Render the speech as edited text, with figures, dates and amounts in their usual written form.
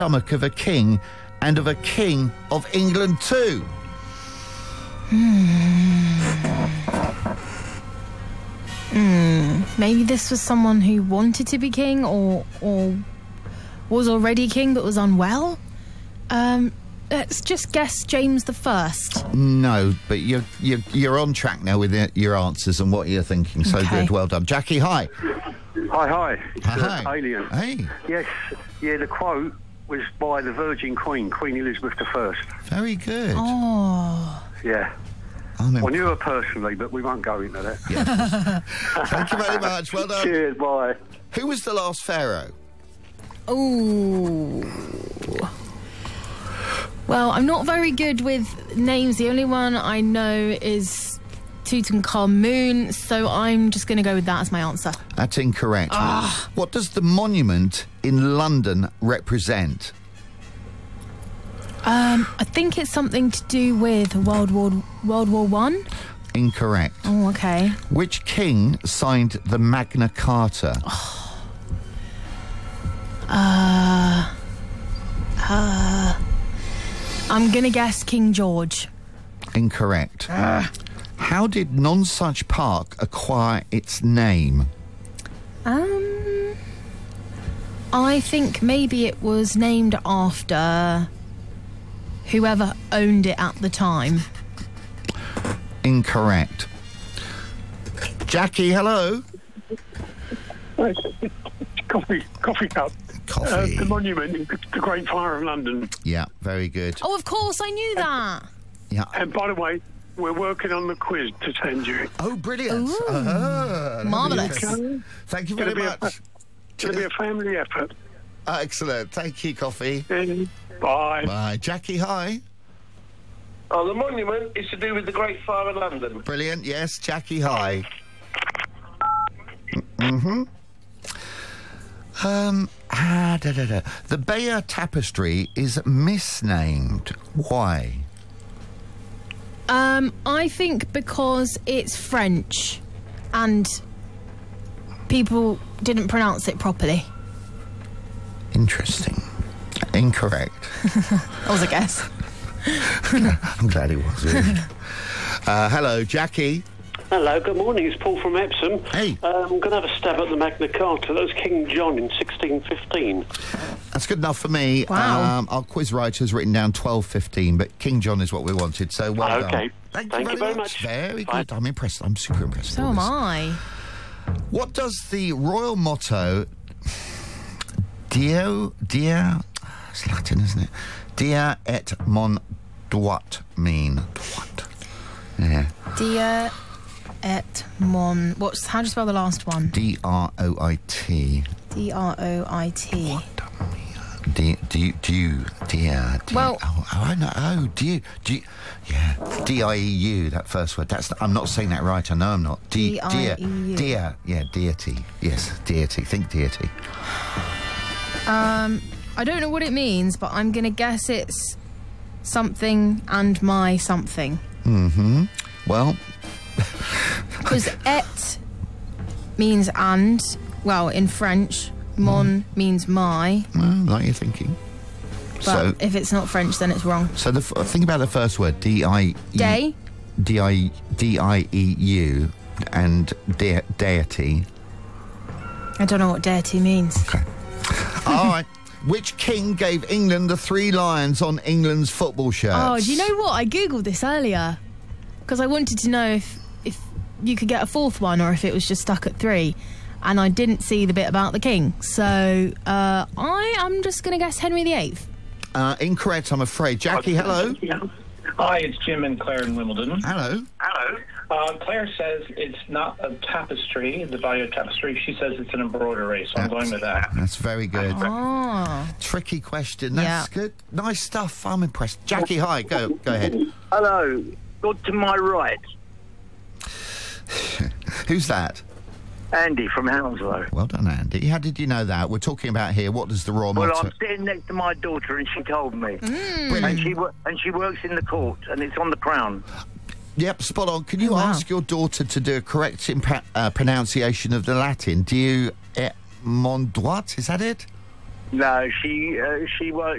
stomach of a king and of a king of England too? Maybe this was someone who wanted to be king or was already king but was unwell. Let's just guess James the First. No, but you're on track now with your answers and what you're thinking. So Okay. good, well done. Jackie, hi. Hi. It's Hi. Alien. Hey, Yes, yeah, the quote was by the Virgin Queen, Queen Elizabeth I. very good. Oh. Yeah. I'm I knew her personally, but we won't go into that. Thank you very much. Well done. Cheers, bye. Who was the last pharaoh? Ooh. Well, I'm not very good with names. The only one I know is Tutankhamun, so I'm just going to go with that as my answer. That's incorrect. What does the monument in London represent? I think it's something to do with World War One. Incorrect. Oh, okay. Which king signed the Magna Carta? I'm going to guess King George. Incorrect. How did Nonsuch Park acquire its name? I think maybe it was named after whoever owned it at the time. Incorrect. Jackie, hello. Coffee cup. Coffee. The monument, the Great Fire of London. Yeah, very good. Oh, of course, I knew that. Yeah. And by the way, we're working on the quiz to send you. Oh, brilliant. Marvellous. Thank you very much. It's going to be a family effort. Excellent. Thank you, Coffee. Bye. Bye. Jackie, hi. Oh, the monument is to do with the Great Fire of London. Brilliant. Yes, Jackie, hi. The Bayeux Tapestry is misnamed. Why? I think because it's French and people didn't pronounce it properly. Interesting. Incorrect. That was a guess. I'm glad it was. Really. Hello, Jackie. Hello, good morning. It's Paul from Epsom. Hey. I'm going to have a stab at the Magna Carta. That was King John in 1615. That's good enough for me. Wow. Our quiz writer's written down 12:15, but King John is what we wanted, so well done. Okay. Thank Thank you very much. Very Bye. good. I'm impressed. I'm super impressed. So with am this. I. What does the royal motto Dio, it's Latin, isn't it? Dia et mon droit mean? What? Yeah. Dia et mon... How do you spell the last one? D-R-O-I-T. D-R-O-I-T. Well, I know. Oh, yeah, D-I-E-U. That first word. I'm not saying that right. I know I'm not. D-I-E-U. Dear. Yeah, deity. Yes, deity. Think deity. I don't know what it means, but I'm going to guess it's something and my something. Mm-hmm. Well, because et means and, well, in French, mon means my. Well, like you're thinking. But if it's not French, then it's wrong. So think about the first word, D-I-E... Day? D-I-E-U and deity. I don't know what deity means. Okay. All right. Which king gave England the 3 lions on England's football shirts? Oh, do you know what? I googled this earlier because I wanted to know if you could get a 4th one or if it was just stuck at 3, and I didn't see the bit about the king. So I am just going to guess Henry VIII. Incorrect, I'm afraid. Jackie, hello. Hi, it's Jim and Claire in Wimbledon. Hello. Claire says it's not a tapestry, the Bayeux Tapestry. She says it's an embroidery, so I'm going with that. That's very good. Oh. Tricky question. That's good. Nice stuff. I'm impressed. Jackie, hi. Go ahead. Hello. God to my right. Who's that? Andy from Hounslow. Well done, Andy. How did you know that? We're talking about here, what does the royal motto... Well, I'm sitting next to my daughter and she told me. Brilliant. And she works in the court and it's on the Crown. Yep, spot on. Can you ask your daughter to do a correct pronunciation of the Latin? Dieu et mon droit, is that it? No, she